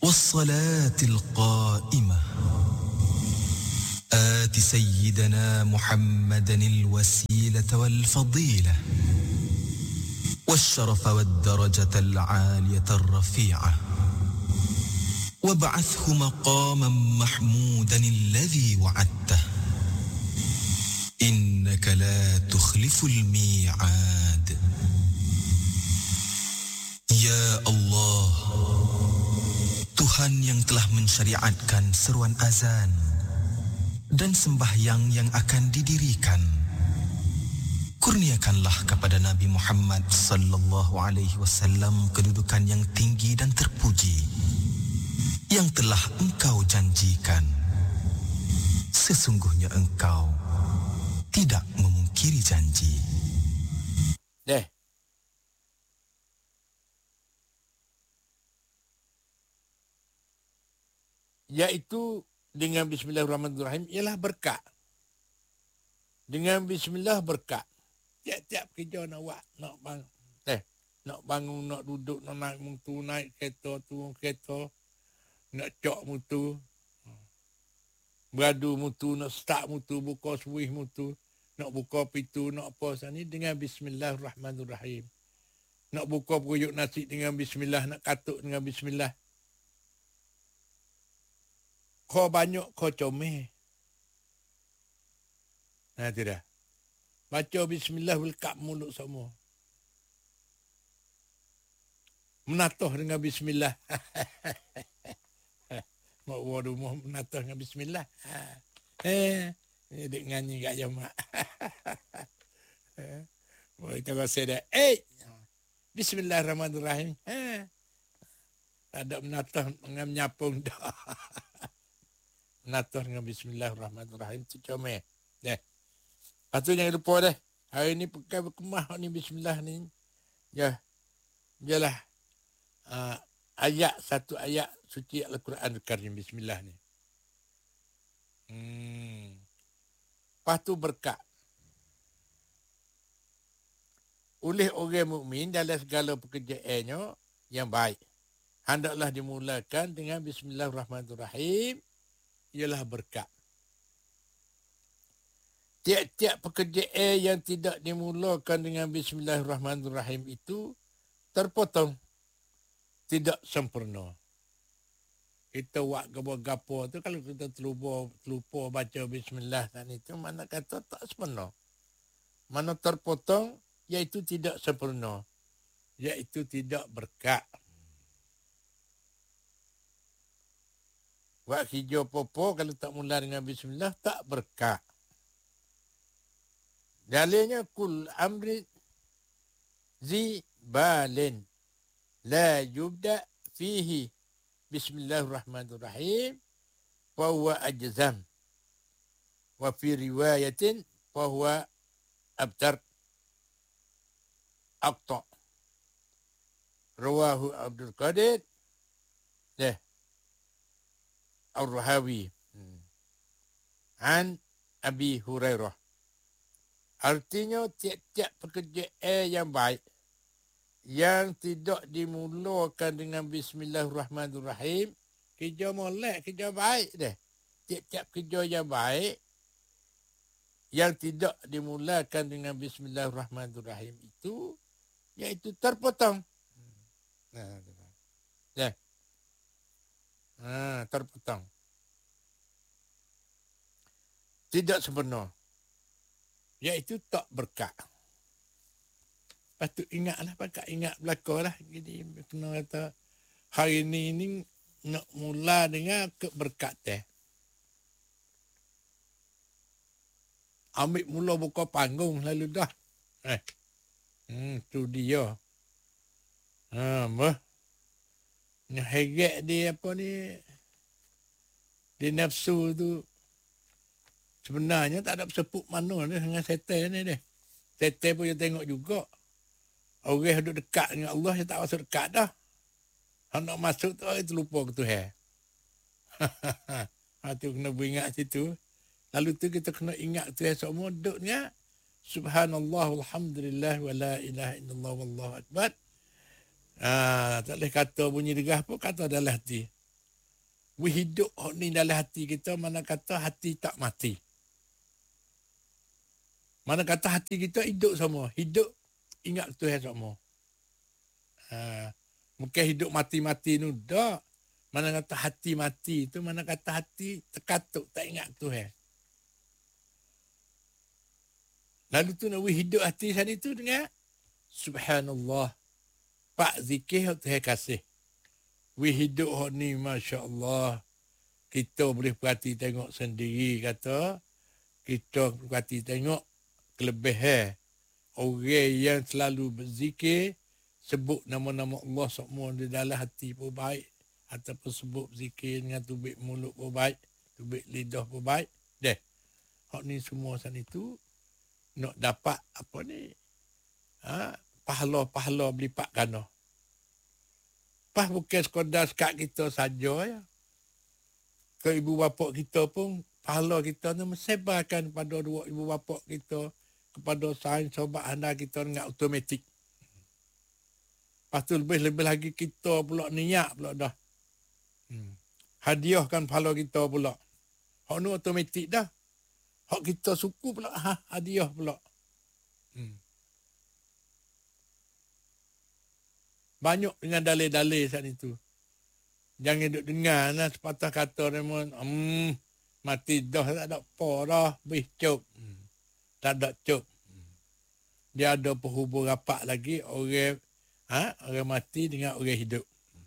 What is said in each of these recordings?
والصلاة القائمة آت سيدنا محمدا الوسيلة والفضيلة والشرف والدرجة العالية الرفيعة وابعثه مقاما محمودا الذي وعدته إنك لا تخلف الميعاد. Ya Allah, Tuhan yang telah mensyariatkan seruan azan dan sembahyang yang akan didirikan, kurniakanlah kepada Nabi Muhammad sallallahu alaihi wasallam kedudukan yang tinggi dan terpuji yang telah Engkau janjikan. Sesungguhnya Engkau tidak memungkiri janji. Iaitu dengan Bismillahirrahmanirrahim ialah berkat. Dengan Bismillah berkat. Tiap-tiap kerja nak buat, nak bangun, nak bangun, nak duduk, nak naik mutu, naik kereta, turun kereta, nak cok mutu, beradu mutu, nak start mutu, buka switch mutu, nak buka pintu, nak apa sana ni dengan Bismillahirrahmanirrahim. Nak buka peruyuk nasi dengan Bismillah, nak katuk dengan Bismillah. Kau banyak kau comel. Tidak. Baca Bismillah welkap mulut semua. Menatuh dengan Bismillah. Mak rumah menatuh dengan Bismillah. Dek nyanyi kat jemaah. Kita rasa dah. Bismillahirrahmanirrahim. Tak ada menatuh dengan menyapung dah. Menatuh dengan Bismillahirrahmanirrahim. Itu comel. Lepas tu jangan lupa dah. Hari ni pakai berkemah ni Bismillah ni. Ialah satu ayat suci Al-Quran Al-Karim Bismillah ni. Lepas tu berkat. Oleh orang mukmin dalam segala pekerjaannya yang baik. Hendaklah dimulakan dengan Bismillahirrahmanirrahim. Ialah berkat. Tiap-tiap pekerjaan yang tidak dimulakan dengan Bismillahirrahmanirrahim itu terpotong. Tidak sempurna. Kita buat gapo-gapo tu kalau kita terlupa baca Bismillah dan itu mana kata tak sempurna. Mana terpotong iaitu tidak sempurna. Iaitu tidak berkat. Buat hijau popo kalau tak mula dengan Bismillah tak berkat. Dalilnya kul amri zibalin la yubda fihi Bismillahirrahmanirrahim fa huwa ajzam wa fi riwayatin fa huwa abtar aqta rawahu Abdul Qadir Ar-Rahawi an Abi Hurairah. Artinya tiap-tiap pekerjaan yang baik yang tidak dimulakan dengan Bismillahirrahmanirrahim, kerja molek, kerja baik dah. Tiap-tiap kerja yang baik yang tidak dimulakan dengan Bismillahirrahmanirrahim itu iaitu terpotong. Terpotong. Tidak sempurna. Iaitu tak berkat. Patut ingatlah, pakat ingat belakang lah. Jadi kena kata hari ni nak mula dengan keberkatan. Ambil mula buka panggung lalu dah. Tu dia. Hegat dia apa ni? Dia nafsu tu. Sebenarnya tak ada sepuk mana ni dengan setan ni dia. Setan pun dia tengok juga. Orang duduk dekat dengan Allah, dia tak masuk dekat dah. Kalau nak masuk tu, dia terlupa ke Tuhan. Itu kena beringat situ. Lalu tu kita kena ingat Tuhan semua duduknya. Subhanallah, alhamdulillah, wa la ilaha illallah, wallahu akbar. Tak boleh kata bunyi degah pun, kata dalam hati. hidup ni dalam hati kita, mana kata hati tak mati. Mana kata hati kita hidup semua. Hidup ingat Tuhan semua. Mungkin hidup mati-mati ni tak. Mana kata hati mati tu, mana kata hati terkatuk, tak ingat Tuhan. Lalu tu nak hidup hati sana itu dengan subhanallah. Pak zikir Tuhan kasih. Hidup ni Masya Allah. Kita boleh perhati tengok sendiri kata. Kita perhati tengok kelebihan. Orang yang selalu berzikir, sebut nama-nama Allah semua di dalam hati pun baik. Ataupun sebut zikir dengan tubik mulut pun baik. Tubik lidah pun baik. Deh. Hak ni semua sana itu nak dapat apa ni? Pahala-pahala berlipat ganda. Pas bukan sekadar sekat kita saja ya. Ke ibu bapa kita pun pahala kita ni mensebarkan pada dua ibu bapa kita, kepada sahabat sobat anda kita dengan automatik. Lepas tu lebih-lebih lagi kita pula niat pula dah. Hadiahkan pahala kita pula. Hak ni automatik dah. Hak kita suku pula hadiah pula. Banyak dengan dalil-dalil saat itu. Jangan duduk dengar lah sepatah kata Raymond. Mati dah tak ada apa dah. Cuk. Tak ada cuk. Dia ada penghubung rapat lagi orang mati dengan orang hidup.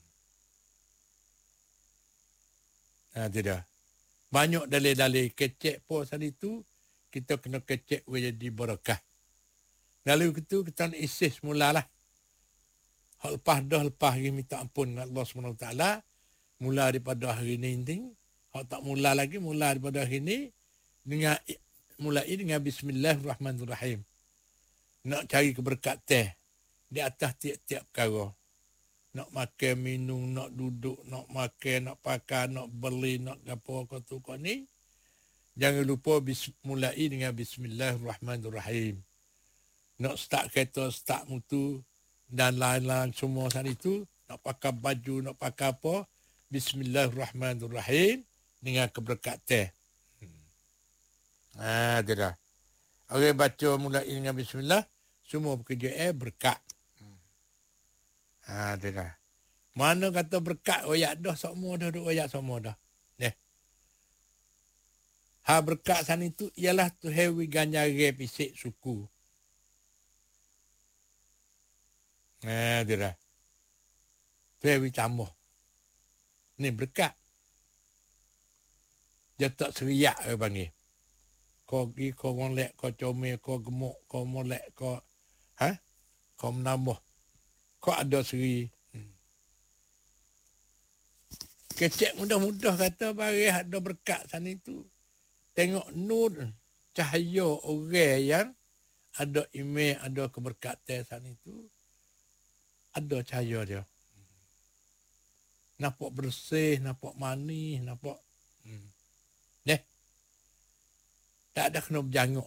Tidak. Banyak dalil-dalil kecek pun saat itu. Kita kena kecek jadi barakah. Lalu itu kita nak isi semula lah. Hak lepas hari minta ampun dengan Allah SWT. Mula daripada hari ini. Hak tak mula lagi, mula daripada hari ini. Mulai dengan Bismillahirrahmanirrahim. Nak cari keberkatan di atas tiap-tiap perkara. Nak makan, minum, nak duduk, nak makan, nak pakai, nak beli, nak apa kau ni. Jangan lupa mulai dengan Bismillahirrahmanirrahim. Nak start kereta, start motor dan lain-lain semua saat itu. Nak pakai baju, nak pakai apa. Bismillahirrahmanirrahim dengan keberkatan. Dia dah. Orang baca mulai dengan Bismillah, semua pekerjaan berkat. Dia dah. Mana kata berkat oyak dah, semua dah oyak semua dah. Berkat sana itu ialah Tuhan ganjare pisik suku. Dia dah. Tuhan tambah. Ni berkat. Dia tak seriak ke panggil. Kau pergi, kau molek, kau comel, kau gemuk, kau molek, kau kau menambah. Kau ada seri. Kecek mudah-mudah kata bagi ada berkat sana itu. Tengok nur, cahaya orang yang ada iman, ada keberkatan sana itu. Ada cahaya dia. Nampak bersih, nampak manis, nampak. Tak ada kena berjanguk.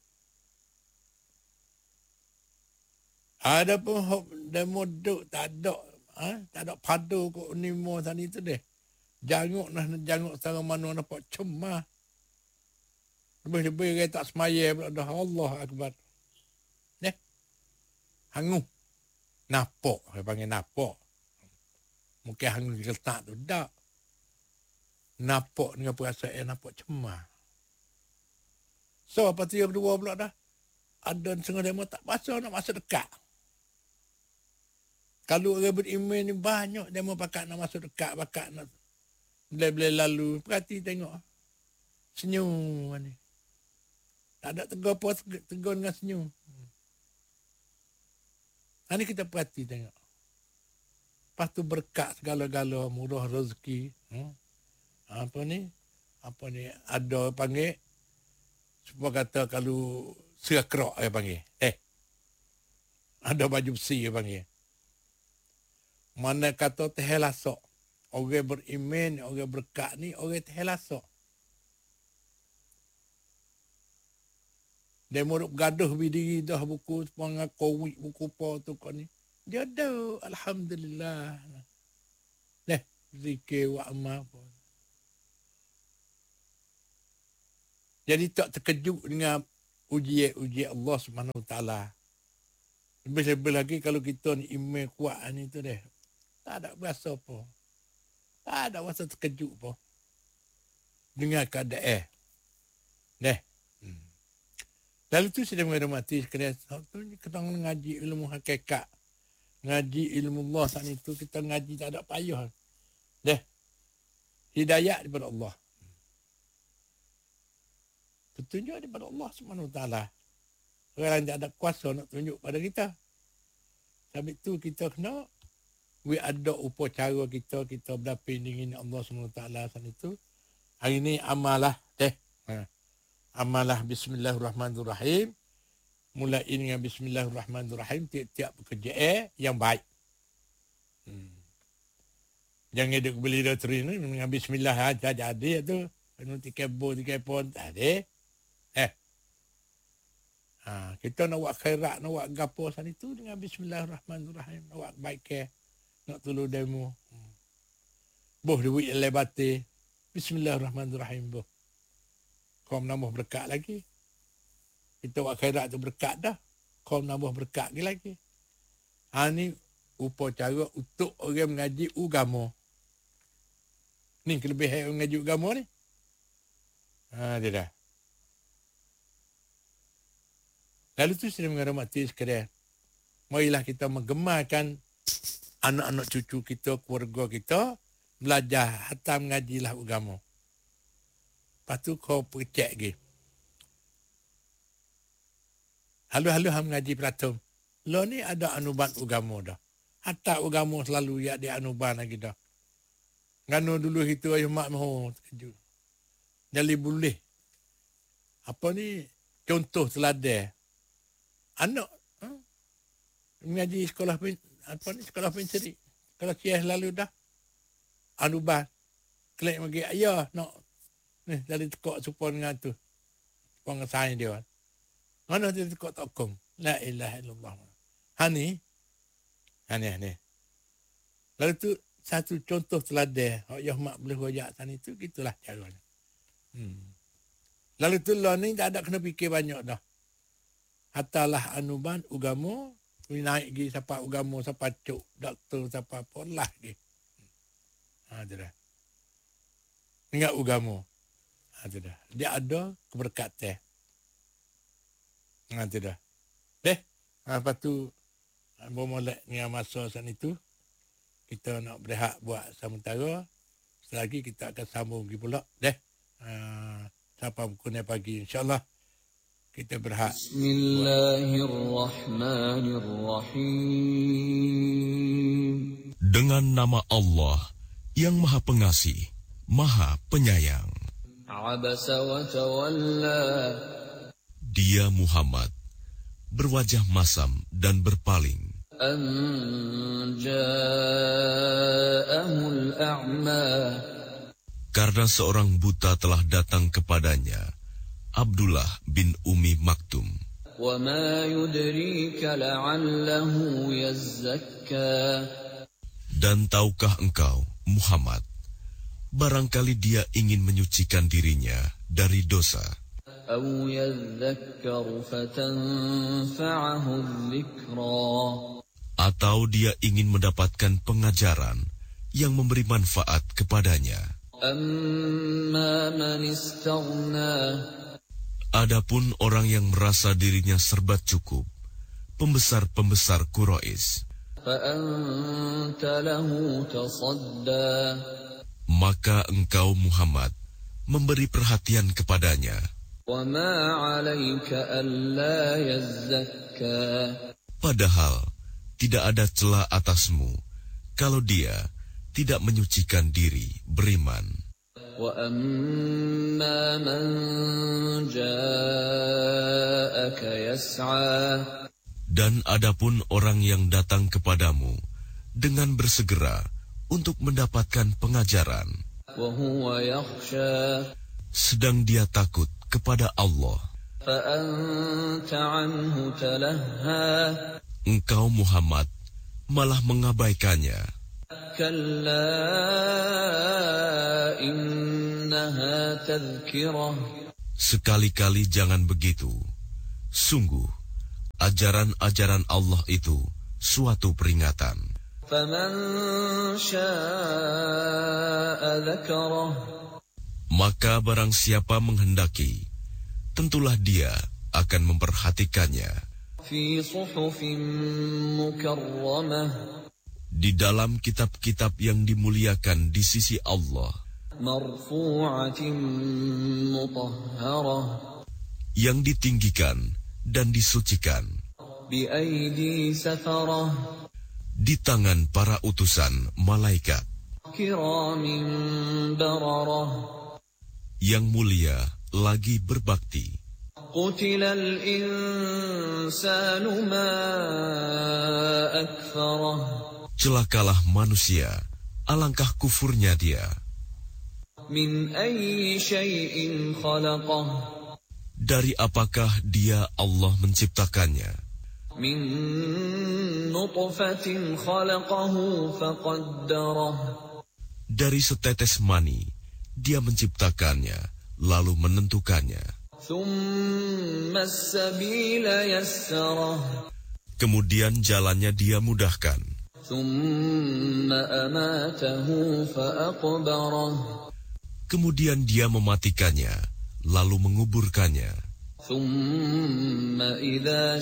Ada pun demo duk tak ada. Tak ada padu kok nimo sana itu deh. Janguk janguk secara mana nampak cemah. Lebih-lebih orang tak semaya pula dah. Allah Akbar. Hangu. Napok. Saya panggil napok. Mungkin hangu letak tu. Tak. Napok dengan perasaan nampak cemah. So, lepas tu yang kedua pula dah. Ada setengah demo tak pasal nak masuk dekat. Kalau orang beriman ni banyak demo pakat nak masuk dekat. Pakat nak boleh lalu. Perhati tengok. Senyum ni. Tak ada tegur apa, tegur dengan senyum. Ini kita perhati tengok. Lepas tu berkat segala-gala, murah rezeki. Apa ni? Ada panggil. Supaya kata kalau serakrak dia panggil. Ada baju besi dia panggil. Mana kata tehelasak. Orang beriman, orang berkat ni, orang tehelasak. Dia muruk gaduh bidiri dah buku sepangat kowik buku apa tu kau ni. Dia ada, alhamdulillah. Zikir wa amal pun. Jadi tak terkejut dengan ujian Allah Subhanahu Wa Taala. Lebih-lebih lagi kalau kita ni iman kuat ni tu deh. Tak ada berasa apa. Tak ada rasa terkejut apa. Dengan keadaan. Deh. Lalu tu saya menghormati sekalian. Kita ngaji ilmu hakikat. Ngaji ilmu Allah saat itu. Kita ngaji tak ada payah. Deh. Hidayah daripada Allah. Petunjuk daripada Allah SWT. Orang yang tak ada kuasa nak tunjuk pada kita. Sebab itu kita kena ada upacara kita berdamping dengan Allah SWT saat itu. Hari ini amalah. Deh. Amalah bismillahirrahmanirrahim. Mulai dengan bismillahirrahmanirrahim. Tiap-tiap pekerjaan yang baik. Jangan duk beli loteri ni dengan bismillah aja jadi tu. Nanti kebo pun tak ada. Kita nak buat khairat, nak buat gapo sana itu dengan bismillahirrahmanirrahim. Nak buat baik ke. Nak tolong demo. Boh duit lebati. Bismillahirrahmanirrahim boh. Kau menambah berkat lagi. Kita buat khairat tu berkat dah. Kau menambah berkat lagi. Ni upacara untuk orang mengaji agama. Ni kelebihan orang mengaji agama ni. Dia dah. Lalu tu saya menghormati sekalian. Marilah kita menggemarkan anak-anak cucu kita, keluarga kita, belajar hatta mengajilah agama. Lepas tu kau percek lagi. Halu-halu ham mengaji peratum. Lo ni ada anuban agama dah. Hatta agama selalu ya dia anuban lagi dah. Ngano dulu itu ayuh mak mahu terkejut. Jadi boleh. Apa ni contoh teladan. Anak mengaji sekolah sekolah penseri. Kalau kias lalu dah anuban. Kelak bagi ayah nak ni dari tekok supaya dengan tu. Pengesahan dia. Mana dia tekok tokong. La ilaha illallah. Hani. Lalu tu satu contoh teladan. Ayah mak boleh wajak sana itu. Gitulah caranya. Lalu tu lah ni tak ada kena fikir banyak dah. Hatalah anuban agama. Naik lagi siapa agama, siapa cuk, doktor, siapa apa lah lagi. Itu dah. Ingat agama. Itu dah. Dia ada keberkatan. Itu dah. Lepas tu, bermulai dengan masa saat itu, kita nak berehat buat sementara. Selagi kita akan sambung lagi pula. Sampai pukul pagi. InsyaAllah. Kita berhak. Bismillahirrahmanirrahim. Dengan nama Allah yang Maha Pengasih, Maha Penyayang. Abasa wa tawalla. Dia Muhammad berwajah masam dan berpaling. An ja'ahul a'ma. Karena seorang buta telah datang kepadanya, Abdullah bin Umi Maktum. وَمَا يُدْرِيكَ لَعَلَّهُ يَزَّكَّى. Dan tahukah engkau, Muhammad, barangkali dia ingin menyucikan dirinya dari dosa. أَوْ يَذَّكَّرُ فَتَنْفَعَهُ الذِّكْرَى. Atau dia ingin mendapatkan pengajaran yang memberi manfaat kepadanya. أَمَّا مَنِ اسْتَغْنَى. Adapun orang yang merasa dirinya serba cukup, pembesar-pembesar Quraisy, فَأَنْتَ لَهُ تَصَدَّى. maka engkau Muhammad memberi perhatian kepadanya. وَمَا عَلَيْكَ أَلَّا يَزَّكَّى. Padahal tidak ada celah atasmu kalau dia tidak menyucikan diri beriman. وَأَمَّا مَنْ جَاءَكَ يَسْعَى. Dan adapun orang yang datang kepadamu dengan bersegera untuk mendapatkan pengajaran, وَهُوَ يَخْشَى. sedang dia takut kepada Allah, فَأَنْتَ عَنْهُ تَلَهَّى. engkau Muhammad malah mengabaikannya. كَلَّا إِنَّهَا تَذْكِرَةٌ. Sekali-kali jangan begitu. Sungguh, ajaran-ajaran Allah itu suatu peringatan. فَمَنْ شَاءَ ذَكَرَهُ. Maka barang siapa menghendaki, tentulah dia akan memperhatikannya. فِي صُحُفٍ مُكَرَّمَةٍ. Di dalam kitab-kitab yang dimuliakan di sisi Allah, مَرْفُوعَةٍ مُطَهَّرَةٍ. yang ditinggikan dan disucikan, بِأَيْدِي سَفَرَةٍ. di tangan para utusan malaikat, كِرَامٍ بَرَرَةٍ. yang mulia lagi berbakti. قُتِلَ الْإِنسَانُ مَا أَكْفَرَهُ. Celakalah manusia, alangkah kufurnya dia. مِنْ أَيِّ شَيْءٍ خَلَقَهُ. Dari apakah dia Allah menciptakannya? مِنْ نُطْفَةٍ خَلَقَهُ فَقَدَّرَهُ. Dari setetes mani, dia menciptakannya, lalu menentukannya. ثُمَّ السَّبِيلَ يَسَّرَهُ. Kemudian jalannya dia mudahkan. ثُمَّ أَمَاتَهُ فَأَقْبَرَهُ. Kemudian dia mematikannya, lalu menguburkannya. ثُمَّ إِذَا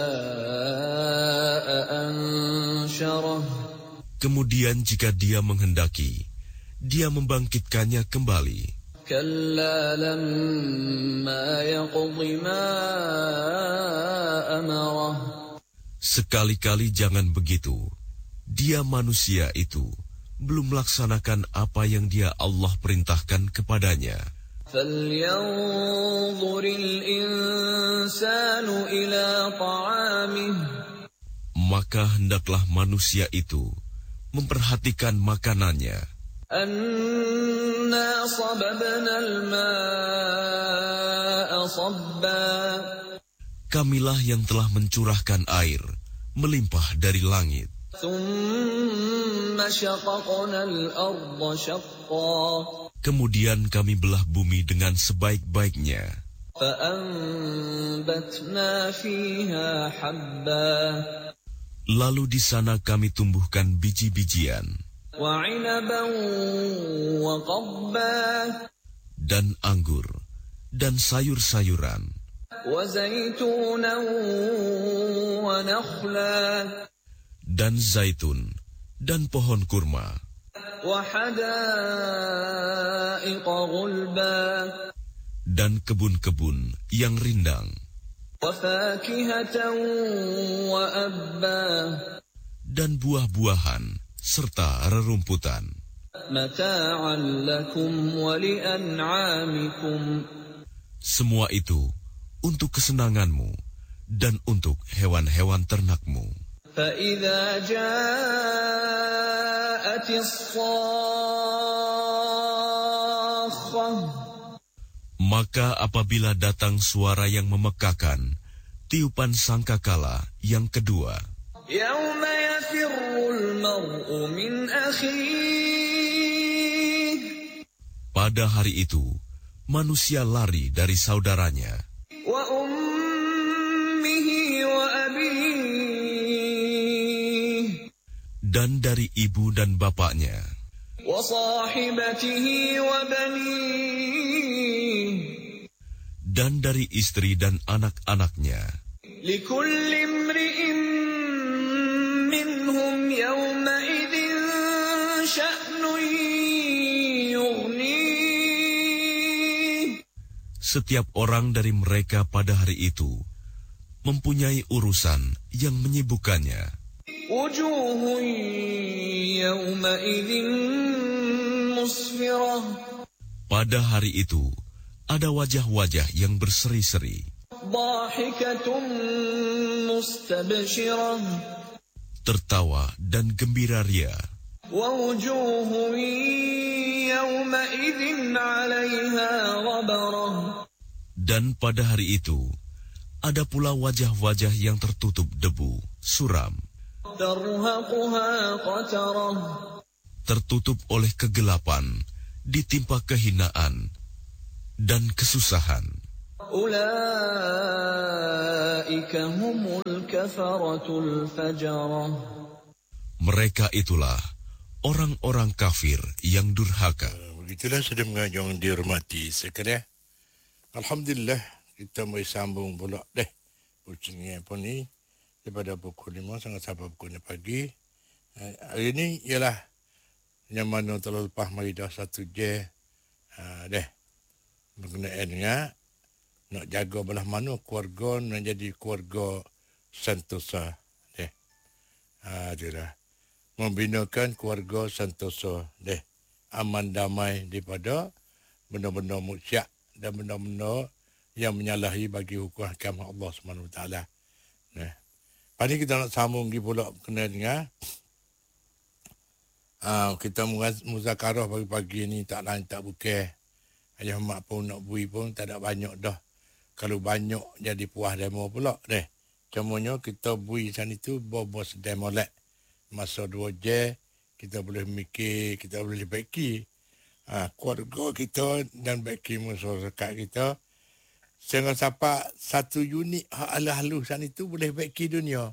شَاءَ أَنشَرَهُ. Kemudian jika dia menghendaki, dia membangkitkannya kembali. كَلَّا لَمَّا يَقْضِ مَا أَمَرَهُ. Sekali-kali jangan begitu. Dia manusia itu belum melaksanakan apa yang dia Allah perintahkan kepadanya. فَلْيَنظُرِ الْإِنسَانُ إِلَى طَعَامِهِ. Maka hendaklah manusia itu memperhatikan makanannya. أَنَّا صَبَبْنَا الْمَاءَ صَبًّا. Kamilah yang telah mencurahkan air melimpah dari langit. ثُمَّ شَقَقْنَا الْأَرْضَ شَقًّا. Kemudian kami belah bumi dengan sebaik-baiknya. فَأَنبَتْنَا فِيهَا حَبًّا. Lalu di sana kami tumbuhkan biji-bijian. وَعِنَبًا وَقَضْبًا. Dan anggur, dan sayur-sayuran. وَزَيْتُونًا وَنَخْلًا. Dan zaitun, dan pohon kurma. وَحَدَائِقَ غُلْبًا. Dan kebun-kebun yang rindang. وَفَاكِهَةً وَأَبًّا. Dan buah-buahan, serta rerumputan. مَتَاعًا لَكُمْ وَلِأَنْعَامِكُمْ. Semua itu untuk kesenanganmu dan untuk hewan-hewan ternakmu. فَإِذَا جَاءَتِ الصَّاخَّةُ. Maka apabila datang suara yang memekakan, tiupan sangkakala yang kedua. يَوْمَ يَفِرُّ الْمَرْءُ مِنْ أَخِيهِ. Pada hari itu, manusia lari dari saudaranya. وَأُمِّهِ وَأَبِيهِ. Dan dari ibu dan bapaknya. وَصَاحِبَتِهِ وَبَنِيهِ. Dan dari istri dan anak-anaknya. لِكُلِّ امْرِئٍ مِّنْهُمْ يَوْمَئِذٍ شَأْنٌ يُغْنِيهِ. Setiap orang dari mereka pada hari itu mempunyai urusan yang menyibukkannya. وُجُوهٌ يَوْمَئِذٍ مُّسْفِرَةٌ. Pada hari itu ada wajah-wajah yang berseri-seri. ضَاحِكَةٌ مُّسْتَبْشِرَةٌ. Tertawa dan gembira ria. وَوُجُوهٌ يَوْمَئِذٍ عَلَيْهَا غَبَرَةٌ. Dan pada hari itu ada pula wajah-wajah yang tertutup debu, suram. تَرْهَقُهَا قَتَرَةٌ. Tertutup oleh kegelapan, ditimpa kehinaan dan kesusahan. أولئك هم الكفرة الفجرة. Mereka itulah orang-orang kafir yang durhaka. Begitulah sudah mengajong dihormati sekalian. Alhamdulillah kita mau sambung pula pucingnya pun ni daripada pukul 5 sampai pukul 6 pagi. Hari ni ialah yang mana telah lepas mari dah 1 je. Berkenaan dengan nak jaga belah mana keluarga nak jadi keluarga sentosa. Itulah. Membinakan keluarga sentosa. Aman damai daripada benda-benda musyrik dan benda-benda yang menyalahi bagi hukum hakam Allah SWT. Hari ni kita nak sambung lagi pula berkenaan dengan kita muzakarah pagi-pagi ni tak lain tak bukan. Ayah mak pun nak bui pun tak ada banyak dah. Kalau banyak jadi puas demo pula Cumanya kita bui sana itu bos demo lek. Masa 2 je kita boleh mikir, kita boleh baiki keluarga kita dan baiki masyarakat kita. Sehingga sampai 1 unit hak ala-halu sana itu boleh baiki dunia.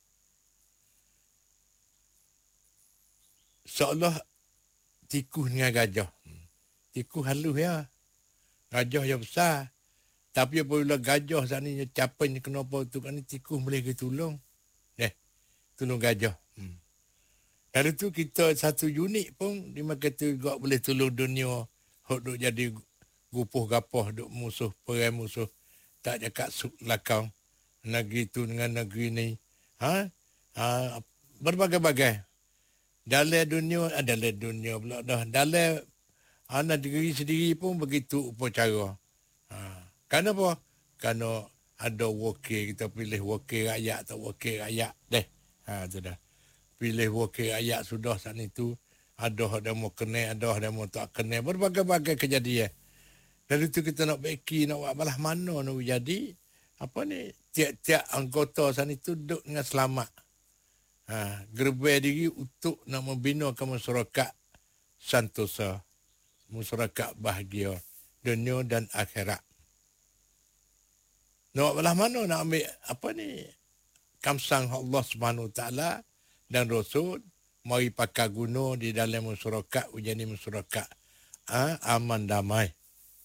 Seolah tikus dengan gajah. Tikus halus ya. Gajah yang besar. Tapi apabila gajah sana ni capai ni kenapa tu kan tikus boleh ke tolong. Tolong gajah. Dari tu kita 1 unit pun dia kata juga boleh tolong dunia. Hok duk jadi gupuh gapah duk musuh perang musuh. Tak cakap suk lakang. Negeri tu dengan negeri ni. Berbagai-bagai. Dalam dunia pula dah. Dalam negeri sendiri pun begitu upacara. Kenapa? Kerana ada wakil, kita pilih wakil rakyat atau wakil rakyat. Tu dah. Pilih wakil rakyat sudah saat itu. Ada yang mau kena, ada yang mau tak kena. Berbagai-bagai kejadian. Dari itu kita nak baiki, nak buat balas mana nak jadi. Tiap-tiap anggota saat itu duduk dengan selamat. Gerbai diri untuk nak membinakan masyarakat sentosa. Masyarakat bahagia. Dunia dan akhirat. Nak belah mana nak ambil kamsang Allah SWT dan Rasul mari pakai guna di dalam masyarakat ujani masyarakat aman damai.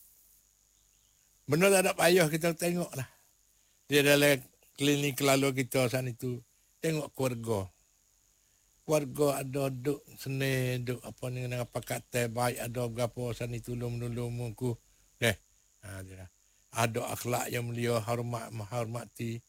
Benar tak ada payah kita tengoklah. Di dalam klinik lalu kita sana itu tengok keluarga. Keluarga ada duk seni duk dengan kata baik ada berapa sana itu tolong muku. Ada akhlak yang mulia, menghormati.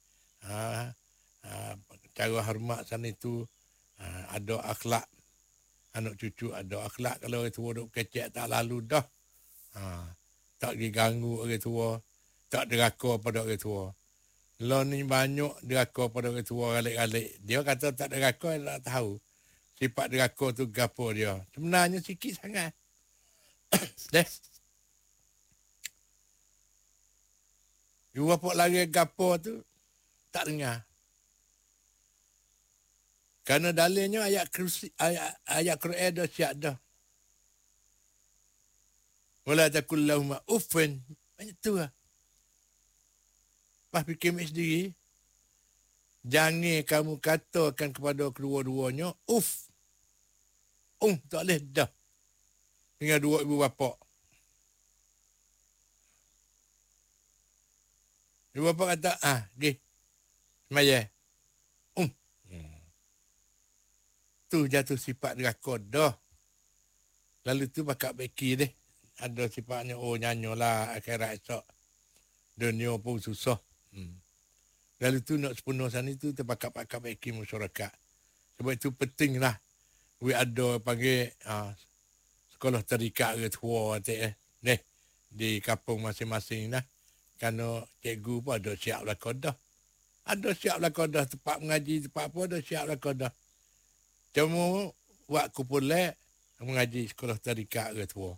Cara hormat sana itu ada akhlak. Anak cucu ada akhlak. Kalau orang tua duk kecek tak lalu dah. Tak diganggu orang tua. Tak deraka pada orang tua. Lo ni banyak deraka pada orang tua galik-galik. Dia kata tak deraka, dia tak tahu. Sifat deraka tu gapo dia. Sebenarnya sikit sangat. Dua pok lari gapo tu tak dengar. Kerana dalilnya ayat Quran dah siap dah. Wala takul lahum uffin. Banyak tu lah. Pas fikir sendiri. Jangan kamu katakan kepada kedua-duanya uff. Tak boleh dah. Dengan dua ibu bapa. Ibu bapa kata, pergi. Semaya. Tu jatuh sifat deraka dah. Lalu tu bakal beki deh. Ada sifatnya, nyanyolah akhirat esok. Dunia pun susah. Lalu tu nak sepenuh sana tu terpakat-pakat beki masyarakat. Sebab itu pentinglah. We ada panggil sekolah terikat ke tua. Di kampung masing-masing dah. Kerana cikgu pun ada siap belakang dah. Ada siap belakang dah. Tempat mengaji, tempat apa ada siap belakang dah. Cuma buat kumpulan mengaji sekolah tarikat ke tua.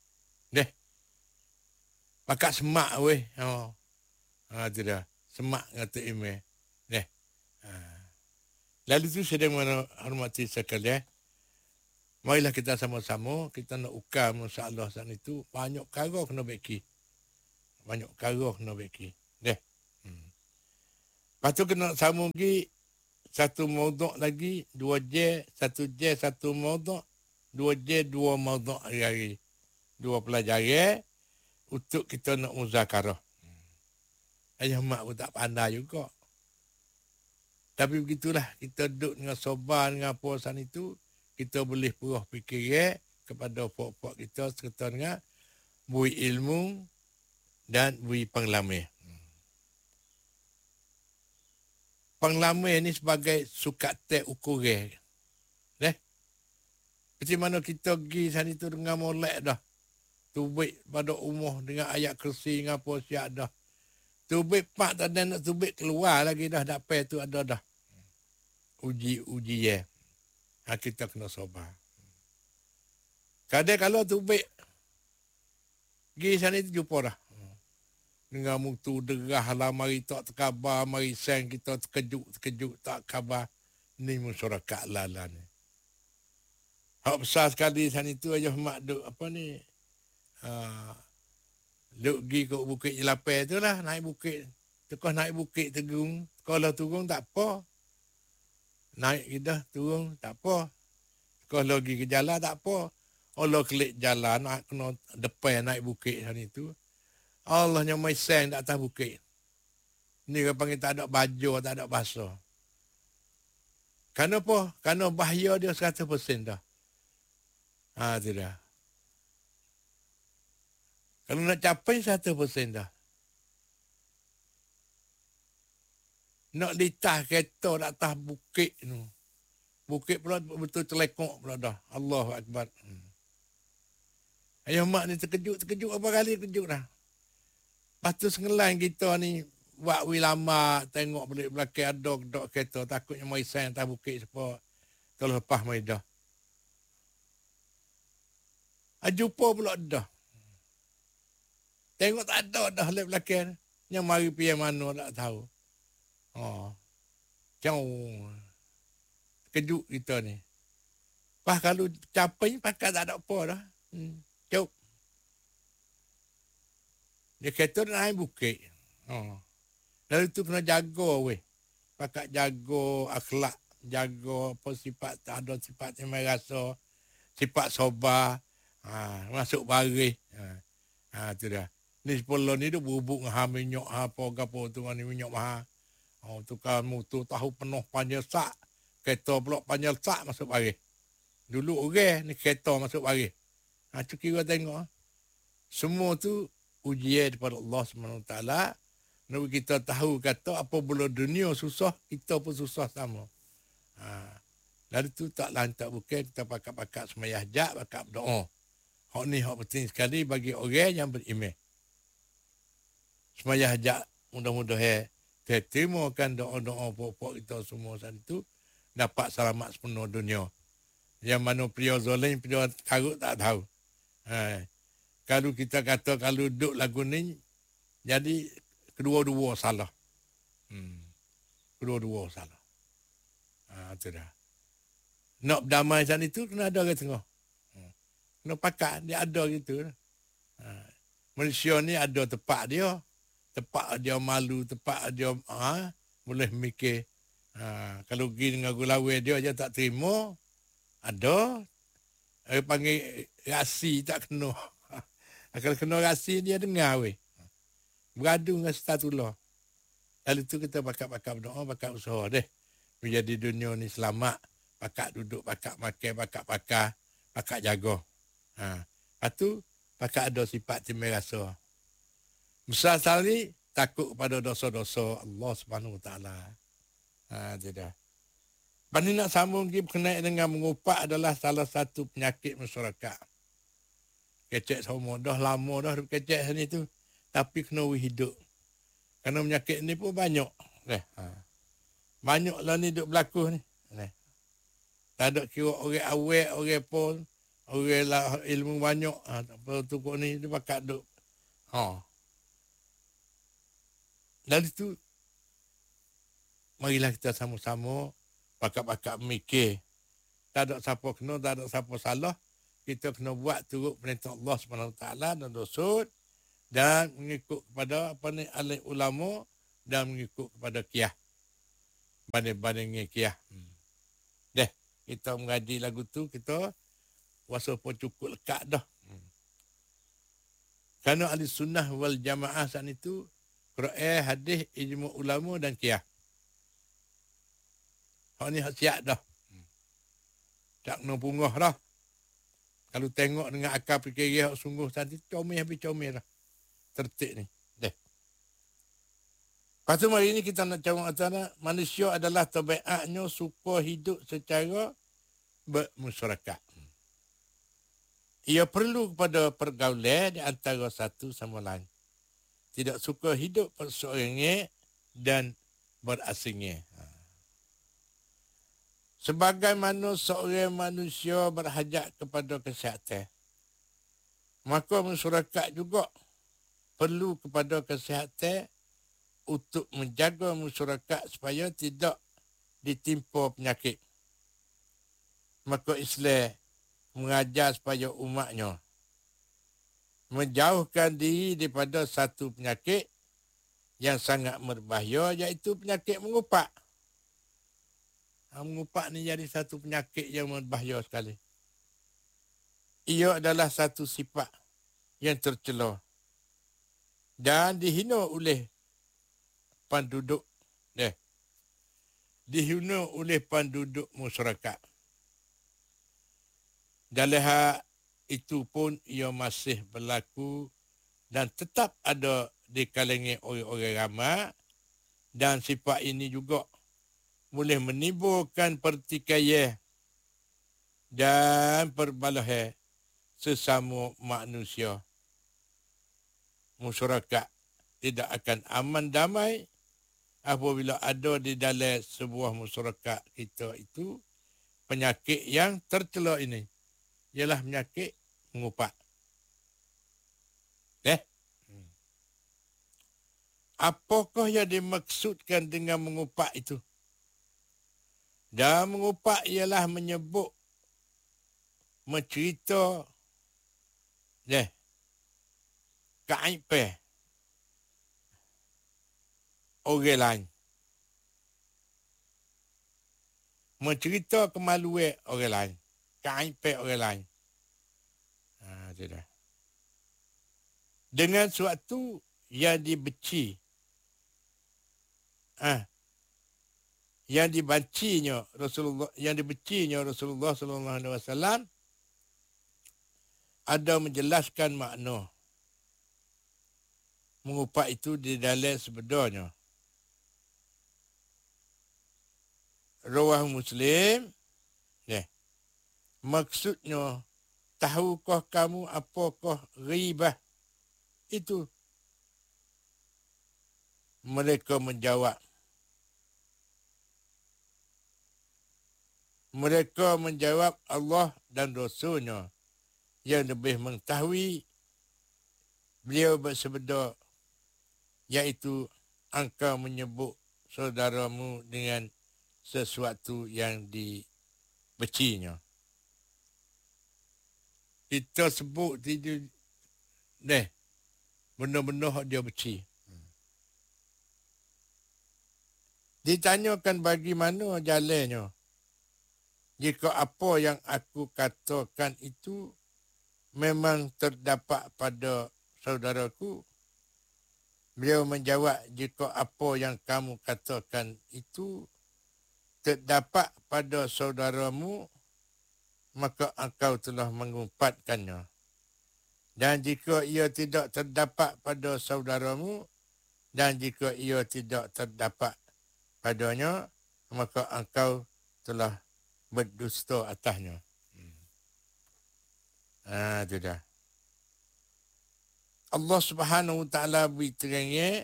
Pakat semak weh. Tu dah. Semak kata email. Lalu tu sedang menghormati sekalian. Marilah kita sama-sama. Kita nak ukar masalah sana itu. Banyak perkara kena beki. Banyak perkara kena beki. Deh. Lepas tu kena sambung lagi. Satu maudhu' lagi. 2 J. 1 J. 1 maudhu'. 2 J. 2 maudhu' hari-hari. 2 pelajaran. Untuk kita nak muzakarah. Ayah mak pun tak pandai juga. Tapi begitulah. Kita duduk dengan sobar dengan puasan itu. Kita boleh puruh fikiran kepada pok-pok kita serta dengan bui ilmu dan bui pengalaman. Pengalaman ni sebagai sukat teh ukuran. Macam mana kita pergi sana tu dengan molek dah. Tubik pada umur dengan ayat kursi dengan apa siap dah. Tubik pak tak ada nak tubik keluar lagi dah. Dapat tu ada dah. Uji ya. Kita kena sabar. Kadang kalau tubik pergi sana tu jumpa dah. Dengan mutu derah lah, mari tak terkabar, mari sen kita terkejut tak khabar. Ni masyarakat lala ni. Hak besar sekali sana tu aja mak duk apa ni. Duk pergi ke Bukit Jelapang tu lah, naik bukit. Tekah naik bukit Tegung. Kalau turun tak apa. Naik kita turun tak apa. Kalau pergi ke jalan tak apa. Allah kelik jalan, nak kena depan naik bukit sana tu. Allahnya mai seng di atas bukit. Ni orang panggil tak ada baju, tak ada basah. Kenapa? Kerana bahaya dia 100% dah. Tu dah. Kalau nak capai 100% dah. Nak litas kereta di atas bukit tu. Bukit pula betul terlekok pula dah. Allahu Akbar. Ayah mak ni terkejut apa kali terkejut dah. Lepas tu sengelan kita ni buat lama tengok balik belakang ada dok kereta takutnya mai sen atas bukit siapa kalau lepas mai dah. Jumpa pula dah. Tengok tak ada dah lep belakang. Yang mari pergi mana tak tahu. Jauh. Kejut kita ni. Pas kalau capai pakai tak ada apa dah. Cukup. Dia kata dia naik bukit. Lalu tu kena jaga weh. Pakat jaga akhlak. Jaga apa sifat. Tak ada sifat yang merasa. Sifat sobar. Masuk baris. Tu dah. Ni sepuluh ni tu bubuk dengan minyak. Apa-apa tu ni minyak mahal. Tukar mutu tahu penuh panjang sak. Kereta pula panjang sak masuk baris. Dulu orang ni kereta masuk baris. Tu kira tengok. Semua tu ujian daripada Allah SWT. Nabi kita tahu kata apa benda dunia susah, kita pun susah sama. Lalu tu tak lantak bukan kita pakat-pakat semayah hajat, pakat berdoa. Hak ni hak penting sekali bagi orang yang beriman. Semayah hajat mudah-mudahan terima-termakan doa-doa pokok kita semua saat itu dapat selamat sepenuh dunia. Yang mana pria zalim, pria karut tak tahu. Kalau kita kata kalau duduk lagu ni, jadi kedua-dua salah. Kedua-dua salah. Itu dah. Nak berdamai saat itu, kena ada orang tengah. Kena pakat, dia ada gitu. Malaysia ni ada tempat dia. Tempat dia malu, tempat dia boleh mikir. Kalau pergi dengan gulawai dia tak terima, ada. Dia panggil rasi tak kena. Kalau kena rasi dia dengar weh. Beradu dengan statullah. Lalu tu kita pakat-pakat berdoa, pakat usaha deh. Menjadi dunia ni selamat. Pakat duduk, pakat makan, pakat-pakat. Pakat jaga. Lepas tu, pakat ada sifat timai rasa. Besar sekali, takut pada dosa-dosa Allah SWT. Tidak. Lepas ni nak sambung lagi berkenaan dengan mengupak adalah salah satu penyakit masyarakat. Kecek semua. Dah lama dah kecek sini tu. Tapi kena hidup. Kerana penyakit ni pun banyak. Banyak lah ni duk berlaku ni. Tak ada kira orang awet, orang pun. Orang lah ilmu banyak. Tak apa tu kok ni dia pakat duk. Lalu tu. Marilah kita sama-sama. Pakat-pakat mikir. Tak ada siapa kena, tak ada siapa salah. Kita kena buat turut perintah Allah SWT dan dosa. dan mengikut kepada ahli ulama dan mengikut kepada qiyas. Banding-bandingnya qiyas. Deh, kita mengaji lagu tu, kita rasa pun cukup lekat dah. Kerana ahli sunnah wal jamaah saat itu, Quran, hadis, ijma' ulama dan qiyas. Hak ni hak siap dah. Tak kena punggah dah. Kalau tengok dengan akal fikir hak sungguh tadi, comel habis comel dah. Tertib ni. Deh. Lepas tu hari ni kita nak cakap antara manusia adalah tabiatnya suka hidup secara bermasyarakat. Ia perlu kepada pergaulan di antara satu sama lain. Tidak suka hidup perseorangnya dan berasingnya. Sebagaimana seorang manusia berhajat kepada kesihatan, maka masyarakat juga perlu kepada kesihatan untuk menjaga masyarakat supaya tidak ditimpa penyakit. Maka Islam mengajar supaya umatnya menjauhkan diri daripada satu penyakit yang sangat berbahaya, iaitu penyakit mengupak. Mengupak ni jadi satu penyakit yang berbahaya sekali. Ia adalah satu sifat yang tercela dan dihina oleh penduduk. Dihina oleh penduduk masyarakat. Dalam hal itu pun ia masih berlaku dan tetap ada di kalangan orang-orang ramai, dan sifat ini juga boleh menimbulkan pertikaian dan perbalahan sesama manusia. Masyarakat tidak akan aman damai apabila ada di dalam sebuah masyarakat kita itu penyakit yang tercela ini. Ialah penyakit mengupak. Apakah yang dimaksudkan dengan mengupak itu? Dan mengupak ialah menyebut, mencerita keaiban orang lain. Mencerita kemaluan orang lain. Keaiban orang lain. Tidak. Dengan suatu yang dibenci. Yang dibencinya Rasulullah sallallahu alaihi wasallam ada menjelaskan makna mengupak itu di dalam sebenarnya. Rawah Muslim. Maksudnya, tahukah kamu apakah ghibah itu? Mereka menjawab. Allah dan Rasulnya yang lebih mengetahui. Beliau bersabda, iaitu engkau menyebut saudaramu dengan sesuatu yang dibencinya. Kita sebut benda-benda dia benci. Ditanyakan bagaimana jalannya. Jika apa yang aku katakan itu memang terdapat pada saudaraku. Beliau menjawab, jika apa yang kamu katakan itu terdapat pada saudaramu, maka engkau telah mengumpatkannya. Dan jika ia tidak terdapat pada saudaramu, dan jika ia tidak terdapat padanya, maka engkau telah berdusta atasnya. Itu dah. Allah Subhanahu Wa Taala berterangnya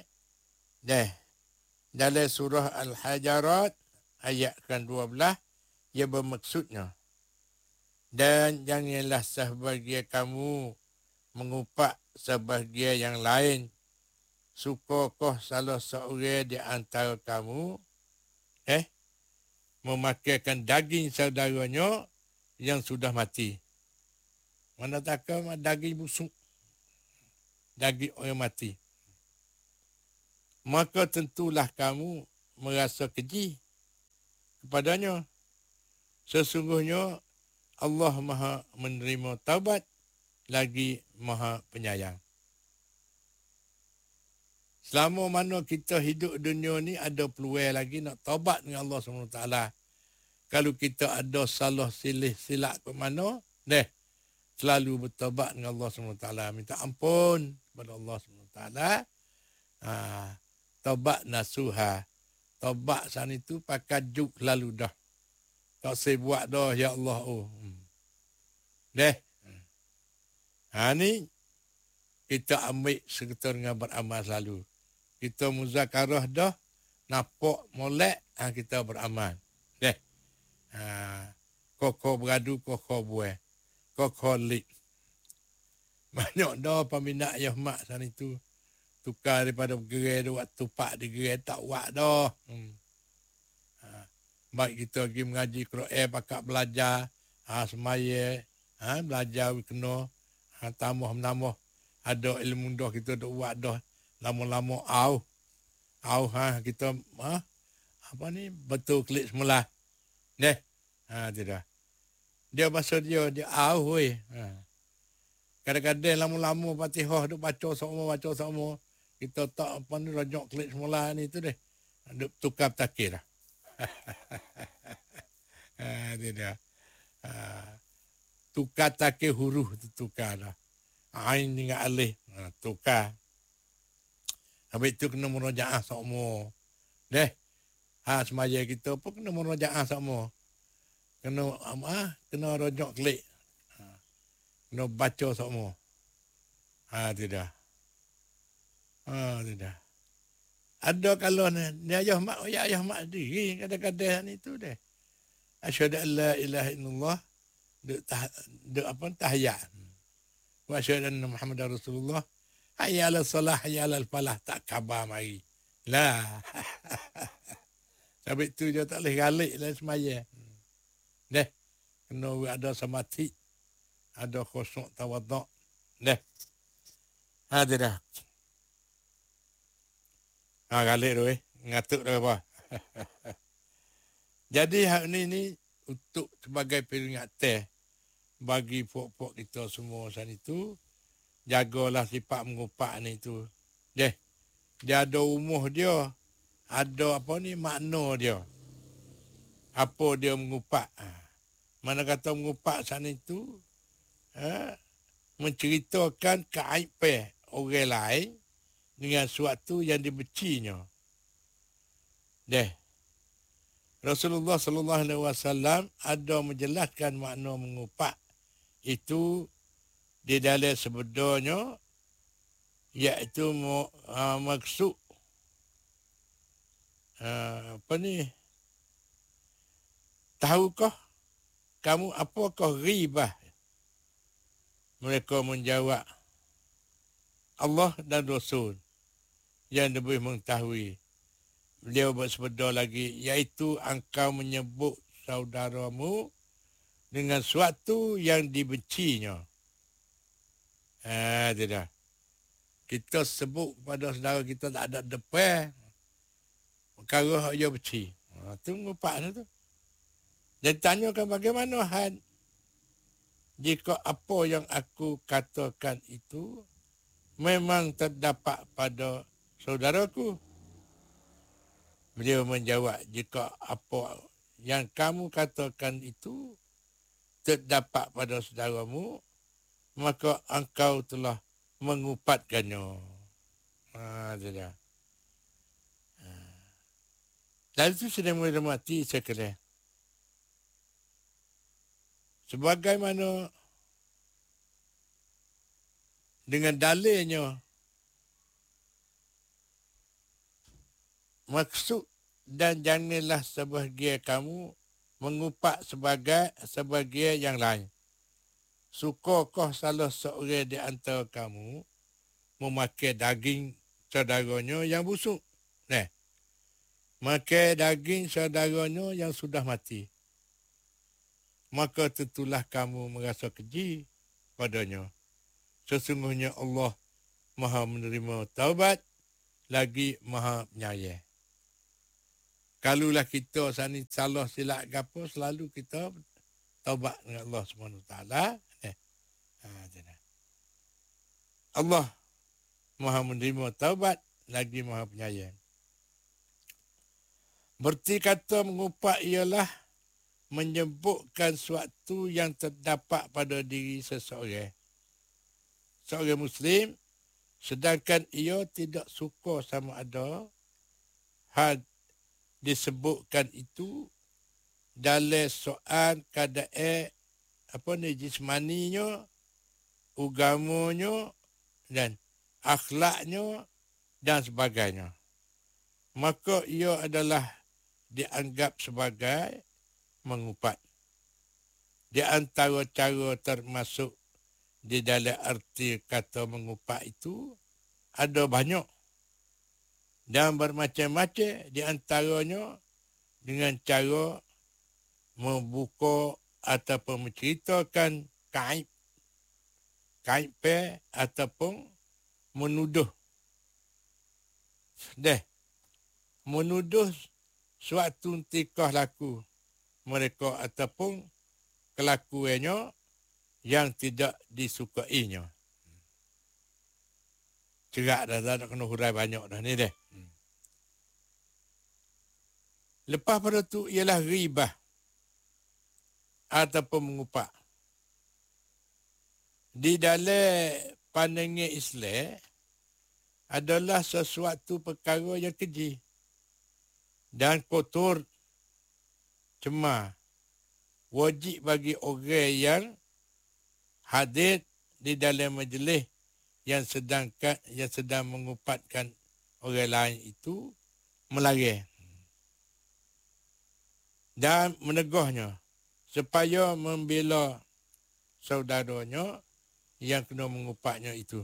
dalam surah Al-Hajarat ayat ke-12, ia bermaksudnya, dan janganlah sebahagian kamu mengupak sebahagian yang lain. Sukakah salah seorang di antara kamu memakankan daging saudaranya yang sudah mati? Mana takkan daging busuk. daging orang mati. Maka tentulah kamu merasa keji kepadanya. Sesungguhnya Allah Maha menerima taubat lagi Maha penyayang. Selama mana kita hidup dunia ni ada peluang lagi nak taubat dengan Allah SWT. Kalau kita ada salah silap ke mana, selalu bertaubat dengan Allah SWT. Minta ampun kepada Allah SWT. Taubat nasuha. Taubat sana itu pakai juk lalu dah. Tak saya buat dah, ya Allah. Ni kita ambil serta dengan beramal selalu. Kita muzakarah dah, nampak molek, kita beramal. Koko beradu, koko buah. Koko lik. Banyak dah peminat ayah mak sana itu. Tukar daripada gerai, buat tupak di gerai, tak buat dah. Baik kita pergi mengaji Quran, pakat belajar, semaya, belajar kena, tambah-tambah. Ada ilmu dah kita dah buat dah. Lama-lama kita betul klik semula. Tidak. Dia bahasa dia weh. Kadang-kadang lama-lama Fatihah duk baca sama. Kita tak rajak klik semula ni tu deh. Duk tukar takir dah. Tidak. Tukar takir huruf tu tukar dah. Ain dengan alih tukar. Habis tu kena murojaah sama. Semaya kita pun kena murojaah sama. Kena rojak klik. Kena baca sama. Tidak. Tidak. Ada kalau ni ayah mak diri kadang-kadang ni tu deh. Asyhadu an la ilaha illallah tahiyat. Wa asyhadu anna Muhammadar Rasulullah. Hayya 'alal salah, hayya 'alal falah, tak khabar mari. Lah. Sampai tu dia tak boleh galik lah semaya. Kena ada samati. Ada khusyuk tawaduk. Ada dah. Galik tu ngatuk dah apa. Jadi hak ni untuk sebagai peringatan bagi pok-pok kita semua sana itu, jagalah sifat mengupak ni tu. Dia ada umuh dia, ada makna dia. Apa dia mengupak. Mana kata mengupak sana itu, menceritakan keaiban orang lain dengan sesuatu yang dibencinya. Rasulullah sallallahu alaihi wasallam ada menjelaskan makna mengupak itu di dalam sabdanya, iaitu maksud tahukah kamu apakah ribah? Mereka menjawab, Allah dan Rasul yang lebih mengetahui. Beliau bersabda lagi, iaitu engkau menyebut saudaramu dengan sesuatu yang dibencinya. Tidak. Kita sebut pada saudara kita tak ada depan, perkara yang dia benci. Itu mengupak tu. Dan tanyakan bagaimana hal jika apa yang aku katakan itu memang terdapat pada saudaraku. Beliau menjawab, jika apa yang kamu katakan itu terdapat pada saudaramu, maka engkau telah mengupatkannya. Sudah. Dan itu sedang menghormati sekalian. Sebagaimana dengan dalilnya, maksud dan janganlah sebahagian kamu mengupak sebagai yang lain. Sukakah salah seorang di antara kamu memakai daging saudaranya yang busuk? Makai daging saudaranya yang sudah mati. Maka tentulah kamu merasa keji padanya. Sesungguhnya Allah Maha menerima taubat, lagi Maha penyayang. Kalulah kita sani salah silap gapo, selalu kita taubat dengan Allah SWT. Allah Maha menerima taubat, lagi Maha penyayang. Berti kata mengupak ialah menyebutkan suatu yang terdapat pada diri seseorang. Seorang Muslim, sedangkan ia tidak suka sama ada hal disebutkan itu dalam soal keadaan jismaninya, agamanya dan akhlaknya dan sebagainya. Maka ia adalah dianggap sebagai mengupat. Di antara cara termasuk di dalam arti kata mengupat itu ada banyak dan bermacam-macam, di antaranya dengan cara membuka ataupun menceritakan kaib ataupun menuduh. Menuduh suatu tikah laku mereka ataupun kelakuannya yang tidak disukainya. Cerak dah, tak nak kena hurai banyak dah ni deh. Lepas pada tu ialah ribah ataupun mengupak. Di dalam pandangan Islam adalah sesuatu perkara yang keji dan kotor, cemar. Wajib bagi orang yang hadir di dalam majlis yang sedang mengupatkan orang lain itu melarang dan menegahnya supaya membela saudaranya yang kena mengupatnya itu.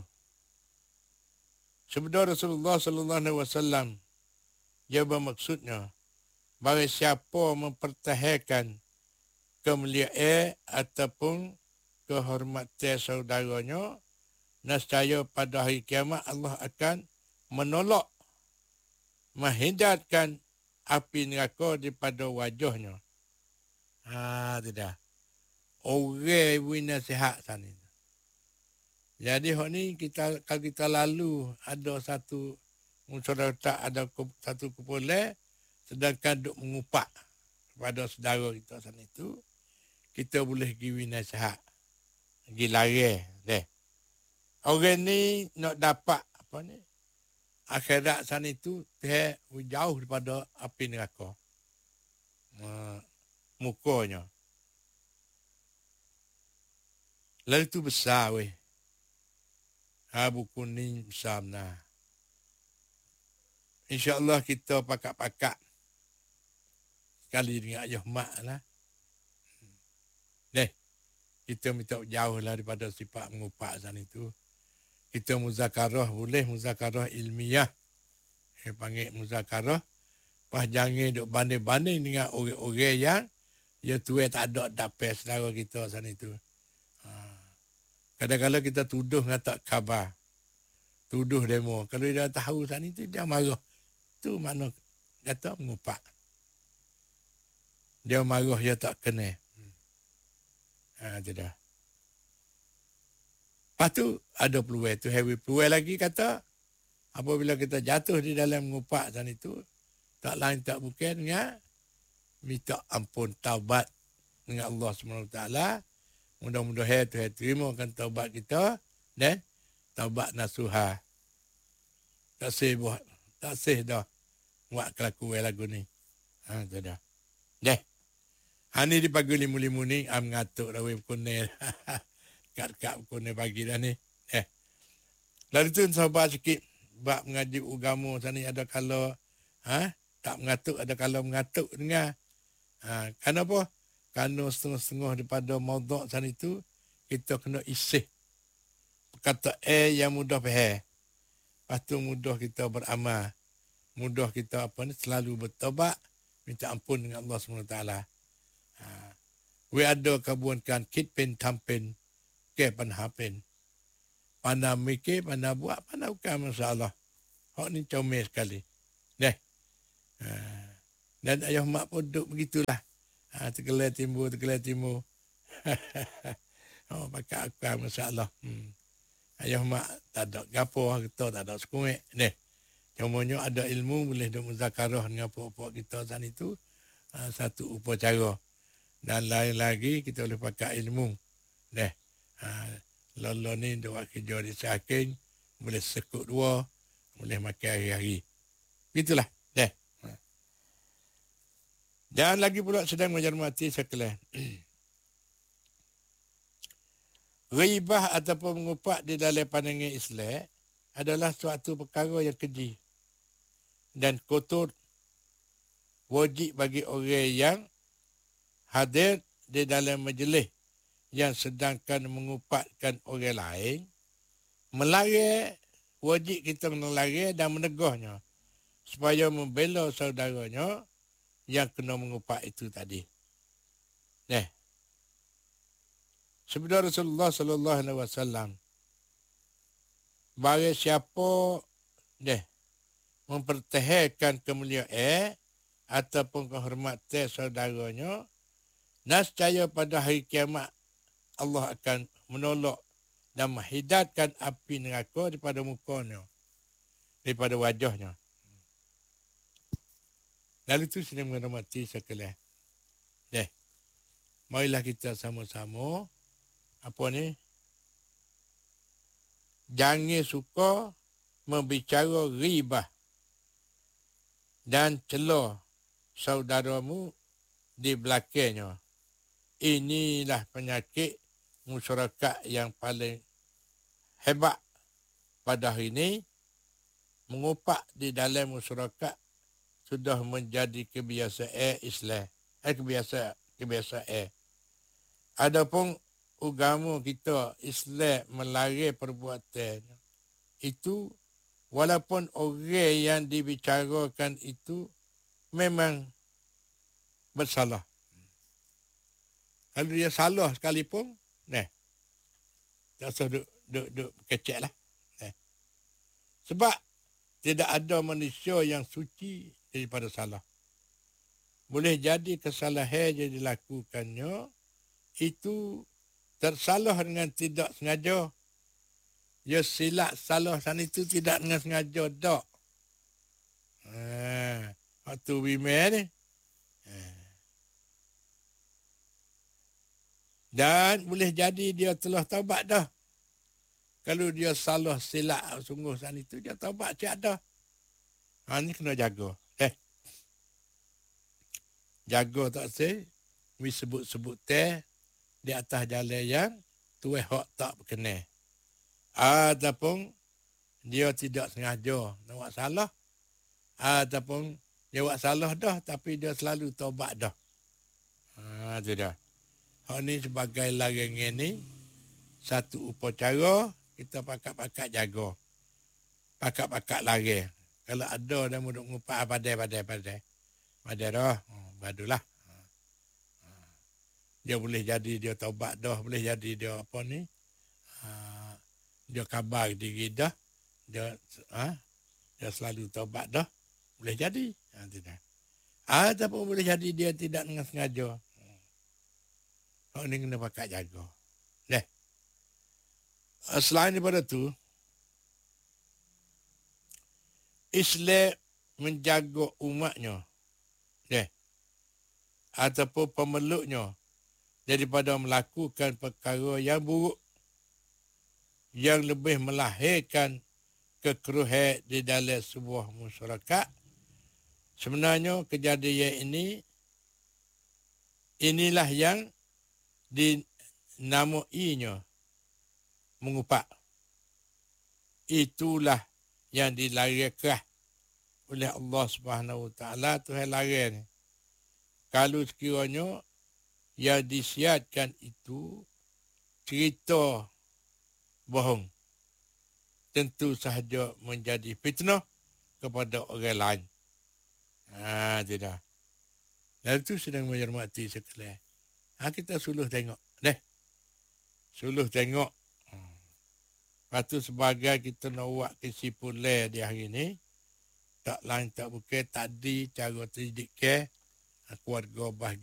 Sabda Rasulullah sallallahu alaihi wasallam dia bermaksudnya bahawa siapa mempertahankan kemuliaan ataupun kehormatan saudaranya, nescaya pada hari kiamat Allah akan menolak, menghindarkan api neraka daripada wajahnya. Tidak. Orang beri nasihat sana. Jadi hak ni kalau kita lalu ada satu masyarakat, ada satu kumpulan sedangkan duk mengupak kepada saudara kita sana itu, kita boleh beri nasihat. Pergi lari deh. Orang ni nak dapat akhirat sana itu jauh daripada api neraka. Mukanya. Lalu tu besar weh. Buku ni besar benar. InsyaAllah kita pakat-pakat sekali dengan ayah mak lah. Kita minta jauh lah daripada sifat mengupak sana itu. Kita muzakarah boleh, muzakarah ilmiah. Saya panggil muzakarah. Pas jangan duk banding-banding dengan orang-orang yang ya tuai tak ada dapat saudara kita sana itu. Kadang-kadang kita tuduh dengan tak khabar. Tuduh demo. Kalau dia tahu sana itu, dia marah. Itu mana kata mengupak. Dia marah, dia tak kena. Itu dah. Lepas tu ada peluang tu. Heavy peluang lagi kata, apabila kita jatuh di dalam mengupak sana itu, tak lain tak bukan dengan minta ampun taubat dengan Allah SWT. Mudah-mudahan Tuhan terimakan taubat kita dan taubat nasuha. Tak sih dah buat kelakuan lagu ni. Itu dah. Ni di pagi limu-limu ni, ngatuk dah weh kuning. Kat kuning pagi dah ni. Lalu tu sahabat sikit, bab mengaji agama sana ada kalau tak mengatuk, ada kalau mengatuk dengar. Kenapa? Kerana setengah-setengah daripada maudhu' sana itu, kita kena isih perkataan yang mudah faham. Lepas tu mudah kita beramal. Mudah kita selalu bertobat, minta ampun dengan Allah SWT. We ada kabunkan kit pen tampen, ke pan hapen. Pandai mikir, pandai buat, pandai bukan masalah. Hak ni comel sekali. Deh. Dan ayah mak pun duduk begitulah. Tergelai timur. Oh, pakai akal masalah. Ayah mak tak ada gapo, kita tak ada sekuek. Deh. Cumanya ada ilmu boleh duk muzakarah dengan puak-puak kita sana itu. Satu upacara. Dan lain lagi kita boleh pakai ilmu. Deh. Lolo ni duk buat kerja di Saking. Boleh sekut dua. Boleh makan hari-hari. Itulah. Deh. Dan lagi pula sedang mencermati sekalian. Ribah ataupun mengupak di dalam pandangan Islam adalah suatu perkara yang keji dan kotor, wajib bagi orang yang hadir di dalam majlis yang sedangkan mengupatkan orang lain, melarang, wajib kita melarang dan menegahnya supaya membela saudaranya yang kena mengupat itu tadi. Sabda Rasulullah sallallahu alaihi wasallam, bagi siapa mempertahankan kemuliaan ataupun kehormatan saudaranya, nescaya pada hari kiamat Allah akan menolak dan menghidatkan api neraka daripada mukanya, daripada wajahnya. Lalu itu sedang menghormati sekalian. Marilah kita sama-sama jangan suka membicara ribah dan celah saudaramu di belakangnya. Inilah penyakit masyarakat yang paling hebat pada hari ini. Mengupak di dalam masyarakat sudah menjadi kebiasaan Islam. Kebiasaan. Adapun agama kita Islam melarang perbuatan itu, walaupun orang yang dibicarakan itu memang bersalah. Kalau dia salah sekalipun, tak usah duk kecek lah. Sebab tidak ada manusia yang suci daripada salah. Boleh jadi kesalahan yang dilakukannya itu tersalah dengan tidak sengaja. Ya silap salah sana itu tidak dengan sengaja tak. Waktu bimbing ni. Dan boleh jadi dia telah taubat dah. Kalau dia salah silap sungguh sana itu, dia taubat siap dah. Ni kena jaga. Jaga tak say. Sebut-sebut teh di atas jalan yang tuai hak tak berkenan. Ataupun dia tidak sengaja nak buat salah. Ataupun dia buat salah dah tapi dia selalu taubat dah. Itu dah. Hak ni sebagai larangan ni satu upacara kita pakat-pakat jaga. Pakat-pakat larang. Kalau ada dia mau ngupak padai. Padai dah. Badulah. Dia boleh jadi dia taubat dah, boleh jadi dia dia khabar diri dah, dia selalu taubat dah, boleh jadi. Tidak. Ataupun boleh jadi dia tidak dengan sengaja. Kau ni kena pakai jaga. Selain daripada tu, Islam menjaga umatnya, ataupun pemeluknya daripada melakukan perkara yang buruk yang lebih melahirkan kekeruhan di dalam sebuah masyarakat. Sebenarnya kejadian inilah yang dinamainya mengupak. Itulah yang dilarangkan oleh Allah Subhanahu Wa Taala, Tuhan larang. Kalau sekiranya yang disiarkan itu cerita bohong, tentu sahaja menjadi fitnah kepada orang lain. Tidak. Dan itu sedang mencermati sekalian. Kita suluh tengok. Suluh tengok. Lepas tu sebagai kita nak buat kesimpulan di hari ni, tak lain tak bukan tadi cara terdidik ke keluarga bahagia.